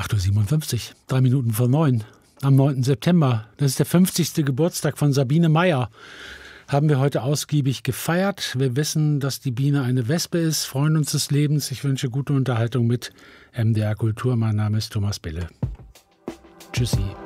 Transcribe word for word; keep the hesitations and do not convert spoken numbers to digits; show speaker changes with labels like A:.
A: acht Uhr siebenundfünfzig, drei Minuten vor neun, am neunten September. Das ist der fünfzigste Geburtstag von Sabine Meyer. Haben wir heute ausgiebig gefeiert. Wir wissen, dass die Biene eine Wespe ist, freuen uns des Lebens. Ich wünsche gute Unterhaltung mit M D R Kultur. Mein Name ist Thomas Bille. Tschüssi.